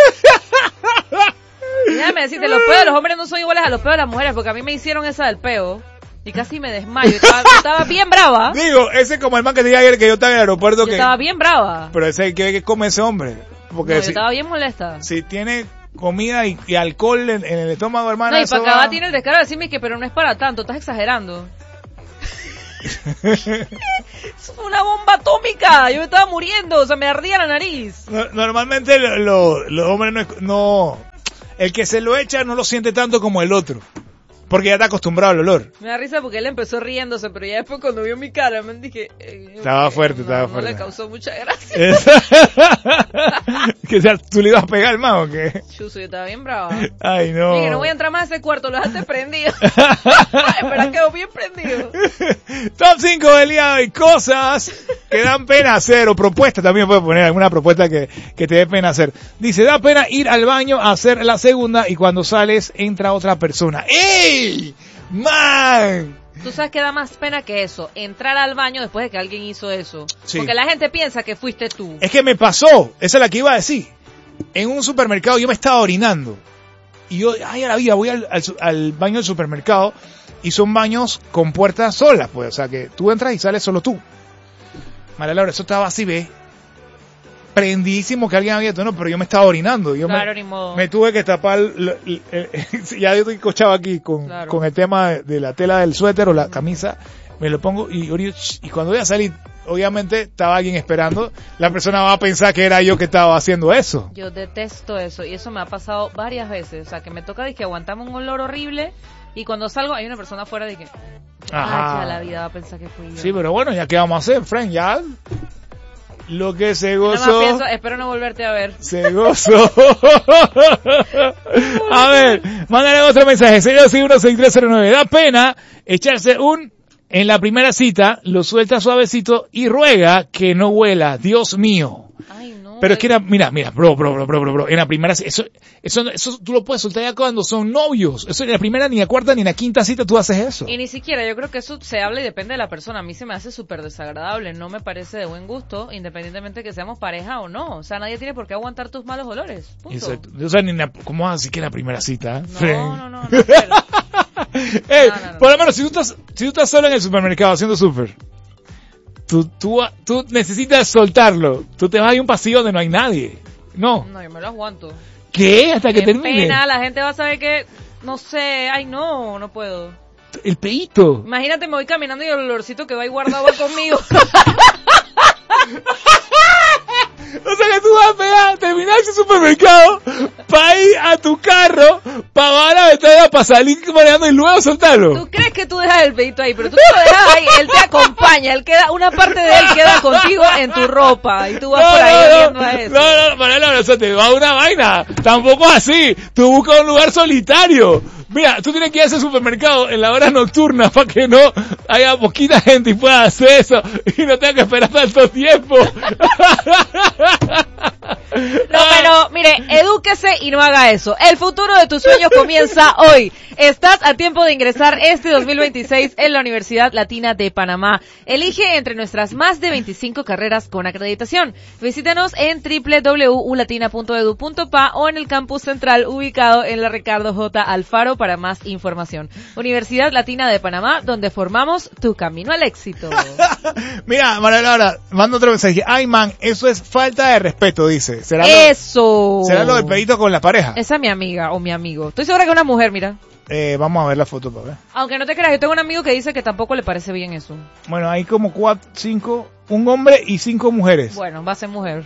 Y déjame decirte, los peos de los hombres no son iguales a los peos de las mujeres, porque a mí me hicieron esa del peo y casi me desmayo. Estaba bien brava. Digo, ese es como el man que te dije ayer que yo estaba en el aeropuerto Yo que... estaba bien brava. Pero ese que come ese hombre. Porque No, yo si, estaba bien molesta. si tiene comida y alcohol en el estómago, hermano. No, y eso para acabar va- tiene el descaro de decirme que pero no es para tanto, estás exagerando. Es una bomba atómica, yo me estaba muriendo, o sea, me ardía la nariz. Normalmente los hombres no, el que se lo echa no lo siente tanto como el otro, porque ya está acostumbrado al olor. Me da risa porque él empezó riéndose, pero ya después cuando vio mi cara me dije... Estaba fuerte, estaba no fuerte. le causó mucha gracia. Que sea, ¿tú le ibas a pegar más o qué? Chuzo, yo estaba bien brava. Ay, no. Dije, no voy a entrar más a ese cuarto, lo dejaste prendido. Espera, quedó bien prendido. Top 5 del día de hoy, cosas que dan pena hacer, o propuestas, también puedes poner alguna propuesta que te dé pena hacer. Dice, da pena ir al baño a hacer la segunda y cuando sales entra otra persona. ¡Ey! ¡Man! Tú sabes que da más pena que eso, entrar al baño después de que alguien hizo eso. Sí. Porque la gente piensa que fuiste tú. Es que me pasó, esa es la que iba a decir. En un supermercado yo me estaba orinando. Y yo, ay, a la vida, voy al baño del supermercado. Y son baños con puertas solas, pues. O sea, que tú entras y sales solo tú. María Laura, eso estaba así, ve. Prendísimo que alguien había tomado, pero yo me estaba orinando. Yo Claro, ni modo. me tuve que tapar. Ya yo estoy cochado aquí con el tema de la tela del suéter o la camisa. Me lo pongo y cuando voy a salir, obviamente estaba alguien esperando. La persona va a pensar que era yo que estaba haciendo eso. Yo detesto eso y eso me ha pasado varias veces. O sea, que me toca de que aguantamos un olor horrible y cuando salgo hay una persona afuera de que... Ajá. Ay, ya la vida va a pensar que fui yo. Sí, pero bueno, ya qué vamos a hacer, Frank, ya. Lo que se Nada más gozó. pienso, espero no volverte a ver. Se gozó. A ver, mándale otro mensaje. 621-6309. Da pena echarse en la primera cita, lo suelta suavecito y ruega que no huela. Dios mío. Ay, no. Pero es que mira, bro. En la primera, eso tú lo puedes soltar ya cuando son novios. Eso en la primera, ni en la cuarta, ni en la quinta cita tú haces eso. Y ni siquiera, yo creo que eso se habla y depende de la persona. A mí se me hace súper desagradable, no me parece de buen gusto, independientemente que seamos pareja o no. O sea, nadie tiene por qué aguantar tus malos olores. Punto. Exacto. O sea, ¿cómo así que en la primera cita? No, pero- Ey, No. por lo menos, si tú estás solo en el supermercado haciendo súper, tú necesitas soltarlo. Tú te vas a ir a un pasillo donde no hay nadie. No. No, yo me lo aguanto. ¿Qué? Hasta que Qué termine. pena, la gente va a saber que, no sé, ay no puedo. El peito. Imagínate, me voy caminando y el olorcito que va ahí guardado va conmigo. O sea que tú vas a pegar, terminar ese supermercado, para ir a tu carro, para bajar la ventana, para salir manejando y luego soltarlo. Tú crees que tú dejas el pedito ahí, pero tú no lo dejas ahí, él te acompaña, una parte de él queda contigo en tu ropa y tú vas por ahí oliendo a eso. No, Manuela, o sea, te va una vaina. Tampoco es así. Tú buscas un lugar solitario. Mira, tú tienes que ir a ese supermercado en la hora nocturna para que no haya poquita gente y pueda hacer eso y no tenga que esperar tanto tiempo. No, pero mire, edúquese y no haga eso. El futuro de tus sueños comienza hoy. Estás a tiempo de ingresar este 2026 en la Universidad Latina de Panamá. Elige entre nuestras más de 25 carreras con acreditación. Visítanos en www.ulatina.edu.pa o en el campus central ubicado en la Ricardo J. Alfaro para más información. Universidad Latina de Panamá, donde formamos tu camino al éxito. Mira, Manuela, ahora manda otro mensaje. Ay, man, eso es falta de respeto, dice. ¿Será Eso. ¿Será lo del pedito con la pareja? Esa es mi amiga o mi amigo. Estoy segura que es una mujer, mira. Vamos a ver la foto para ver. Aunque no te creas, yo tengo un amigo que dice que tampoco le parece bien eso. Bueno, hay como 5, un hombre y 5 mujeres. Bueno, va a ser mujer.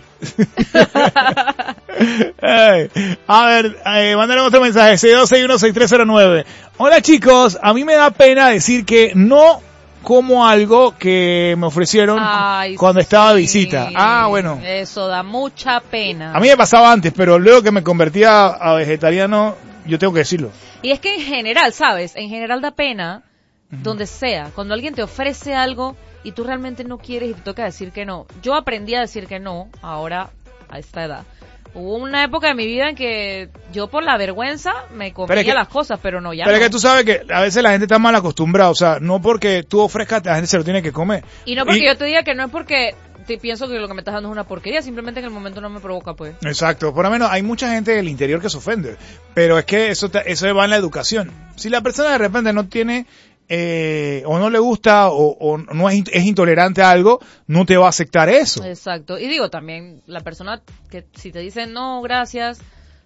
Ay, a ver, mándale otro mensaje, 6261-6309. Hola chicos, a mí me da pena decir que no como algo que me ofrecieron cuando estaba de visita. Ah, bueno. Eso da mucha pena. A mí me pasaba antes, pero luego que me convertía a vegetariano, yo tengo que decirlo. Y es que en general, ¿sabes? En general da pena donde sea. Cuando alguien te ofrece algo y tú realmente no quieres y te toca decir que no. Yo aprendí a decir que no, ahora, a esta edad. Hubo una época de mi vida en que yo por la vergüenza me comía las cosas, pero no ya. Pero no. es que tú sabes que a veces la gente está mal acostumbrada, o sea, no porque tú ofrezcas, la gente se lo tiene que comer. Y no porque yo te diga que no es porque te pienso que lo que me estás dando es una porquería, simplemente en el momento no me provoca, pues. Exacto, por lo menos hay mucha gente del interior que se ofende, pero es que eso va en la educación. Si la persona de repente no tiene o no le gusta o no es intolerante a algo, no te va a aceptar eso. Exacto. Y digo también, la persona que si te dice no, gracias,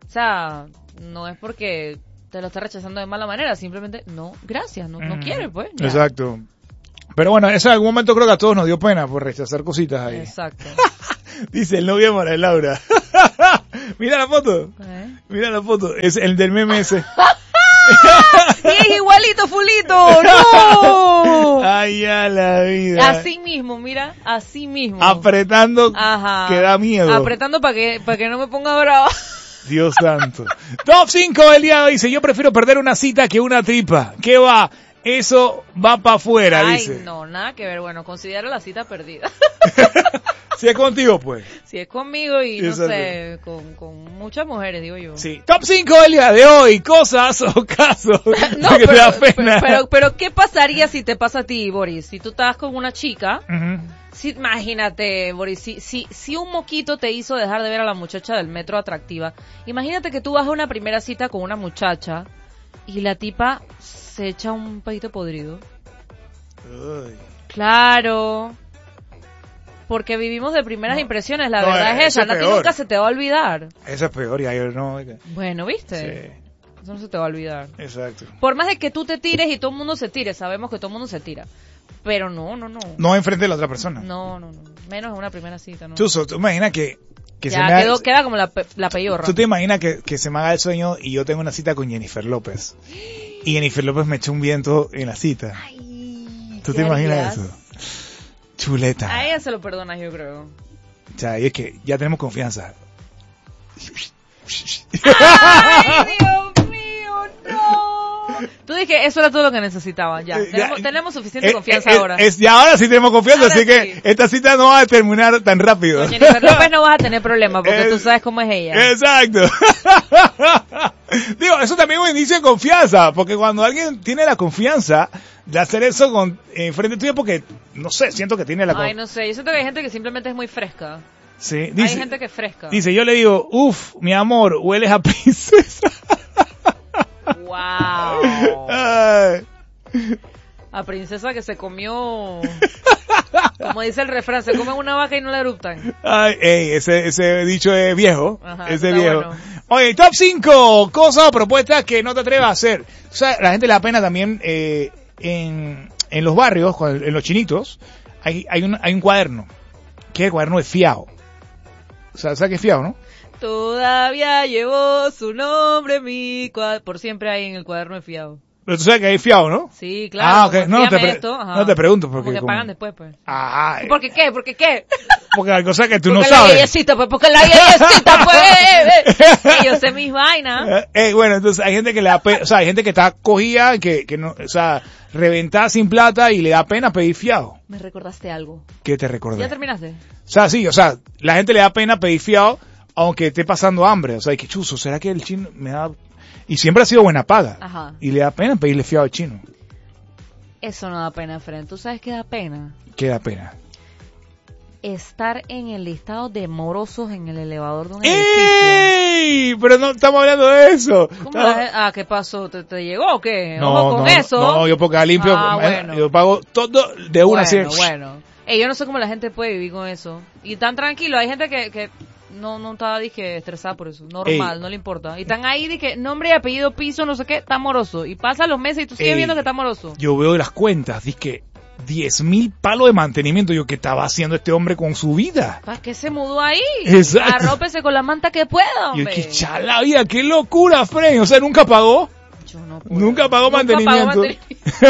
O sea, no es porque te lo está rechazando de mala manera, simplemente no, gracias, no quiere, pues. Ya. Exacto. Pero bueno, eso en algún momento creo que a todos nos dio pena por rechazar cositas ahí. Exacto. Dice el novio de María Laura. Mira la foto. Mira la foto. Es el del meme ese. Y es igualito, fulito. ¡No! Ay, a la vida. Así mismo, mira, así mismo. Apretando. Ajá. Que da miedo. Apretando para que no me ponga brava. Dios santo. Top 5 del día de hoy dice, yo prefiero perder una cita que una tripa. ¿Qué va? Eso va para afuera, Ay, dice. no, nada que ver. Bueno, considero la cita perdida. Si es contigo, pues. Si es conmigo y no Exacto. sé, con muchas mujeres, digo yo. Sí. Top 5 del día de hoy. Cosas o casos No, que te da pena. pero ¿qué pasaría si te pasa a ti, Boris? Si tú estás con una chica, Ujú. imagínate, Boris, si un moquito te hizo dejar de ver a la muchacha del metro atractiva, imagínate que tú vas a una primera cita con una muchacha y la tipa se echa un pedito podrido. Uy. Claro. Porque vivimos de primeras impresiones, la No, verdad es eso esa, es a ti peor. nunca se te va a olvidar. Eso es peor, ya yo no. Bueno, ¿viste? Sí, Eso no se te va a olvidar. exacto. Por más de que tú te tires y todo el mundo se tire, sabemos que todo el mundo se tira. Pero no. No enfrente de la otra persona. No. Menos en una primera cita, ¿no? Chuso, tú imaginas que se Ya me haga, queda como la peyorra. tú te imaginas que se me haga el sueño y yo tengo una cita con Jennifer López. Y Jennifer López me echó un viento en la cita. Ay, ¿Tú ¿qué te imaginas harías? eso? Chuleta. A ella se lo perdonas, yo creo. O sea, y es que ya tenemos confianza. ¡Ay, Dios mío, no! Tú dijiste, eso era todo lo que necesitaba, ya. Tenemos suficiente confianza ahora. Ya ahora sí tenemos confianza, Ahora así sí. que esta cita no va a terminar tan rápido. Con Jennifer López no vas a tener problema, porque tú sabes cómo es ella. Exacto. Digo, eso también es un indicio de confianza, porque cuando alguien tiene la confianza de hacer eso frente tuyo, porque, no sé, siento que tiene la Ay, confianza. no sé, yo siento que hay gente que simplemente es muy fresca. Sí, Hay dice, gente que es fresca. dice, yo le digo, uff, mi amor, hueles a princesa. Wow. Ay. A princesa que se comió, como dice el refrán, se come una vaca y no la eruptan. Ay, ese dicho es viejo. Ajá, ese está viejo. bueno. Oye, top 5 cosas o propuestas que no te atrevas a hacer. O sea, la gente le da pena también en los barrios, en los chinitos, hay un cuaderno, que es el cuaderno de fiado. O sea, ¿sabes qué es fiado, no? Todavía llevó su nombre por siempre ahí en el cuaderno de fiado. Pero tú sabes que hay fiado, ¿no? Sí, claro. Ah, ok. como No te, fíame esto, ajá. no te pregunto porque Como que pagan después, pues. Ah, ¿Por qué qué? ¿Por qué qué? porque hay cosas que tú Porque no la sabes. gallecita, pues, porque la gallecita, pues. Yo sé mis vainas. Bueno, entonces hay gente que le da pena, o sea, hay gente que está cogida, que no, o sea, reventada sin plata y le da pena pedir fiado. Me recordaste algo. ¿Qué te recordé? ¿Ya terminaste? O sea, sí, o sea, la gente le da pena pedir fiado aunque esté pasando hambre. O sea, que chuzo, ¿será que el chino me da...? Y siempre ha sido buena paga. Ajá. Y le da pena pedirle fiado al chino. Eso no da pena, Fren. ¿Tú sabes qué da pena? ¿Qué da pena? Estar en el listado de morosos en el elevador de un edificio. ¡Ey! Pero no estamos hablando de eso. ¿Cómo ¿qué pasó? ¿Te llegó o qué? No, Ojo con eso. No, yo porque limpio, Bueno. yo pago todo de una así. Bueno. Yo no sé cómo la gente puede vivir con eso. Y tan tranquilo, hay gente que no está, dije, estresada por eso. Normal, no le importa. Y están ahí, dije, nombre y apellido, piso, no sé qué, está moroso. Y pasan los meses y tú sigues viendo que está moroso. Yo veo las cuentas, dije, 10.000 palos de mantenimiento. Yo, ¿qué estaba haciendo este hombre con su vida? ¿Para qué se mudó ahí? Exacto. Arrópese con la manta que pueda, Yo, hombre. qué chala vida, qué locura, Fren. O sea, nunca pagó. Yo no puedo. Nunca pagó mantenimiento. Y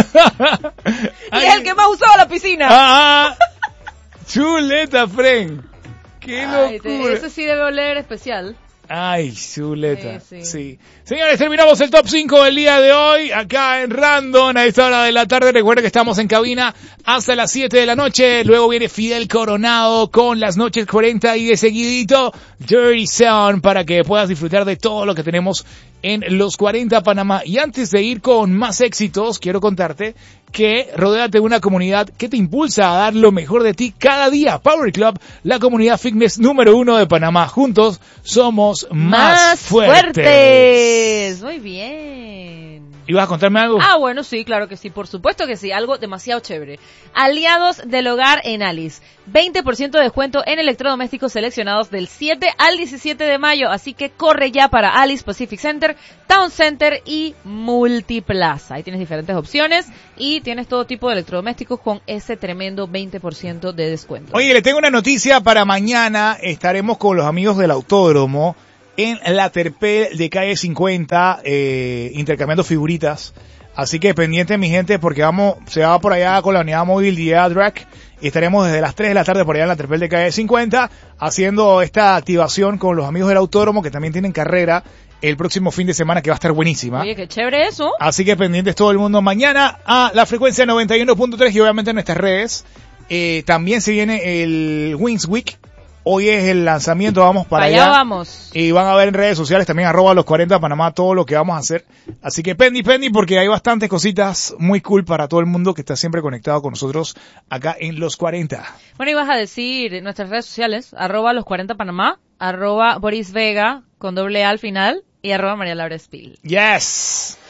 es el que más usaba la piscina. Ah, chuleta, Fren. Qué Ay, locura. ese sí debe oler especial. Ay, chuleta. Sí. Sí. Señores, terminamos el top 5 del día de hoy, acá en Random, a esta hora de la tarde. Recuerden que estamos en cabina hasta las 7 de la noche. Luego viene Fidel Coronado con las noches 40 y de seguidito Dirty Sound para que puedas disfrutar de todo lo que tenemos en los 40 Panamá. Y antes de ir con más éxitos, quiero contarte que rodéate de una comunidad que te impulsa a dar lo mejor de ti cada día. Power Club, la comunidad fitness número 1 de Panamá. Juntos somos más fuertes. Muy bien. ¿Ibas a contarme algo? Ah, bueno, sí, claro que sí, por supuesto que sí, algo demasiado chévere. Aliados del hogar en Alice. 20% de descuento en electrodomésticos seleccionados del 7 al 17 de mayo, así que corre ya para Alice Pacific Center, Town Center y Multiplaza. Ahí tienes diferentes opciones y tienes todo tipo de electrodomésticos con ese tremendo 20% de descuento. Oye, le tengo una noticia para mañana. Estaremos con los amigos del autódromo en la Terpel de calle 50, intercambiando figuritas. Así que pendiente, mi gente, porque se va por allá con la unidad móvil de ADRAC y estaremos desde las 3 de la tarde por allá en la Terpel de calle 50 haciendo esta activación con los amigos del autódromo que también tienen carrera el próximo fin de semana que va a estar buenísima. Oye, qué chévere eso. Así que pendientes todo el mundo mañana a la frecuencia 91.3 y obviamente en nuestras redes. También se viene el Wings Week. Hoy es el lanzamiento, vamos para allá. Vamos. Y van a ver en redes sociales también @los40 Panamá todo lo que vamos a hacer. Así que pendy porque hay bastantes cositas muy cool para todo el mundo que está siempre conectado con nosotros acá en Los 40. Bueno, ibas a decir nuestras redes sociales, @los40 Panamá, @Boris Vega con doble A al final y @María Laura Espil. Yes.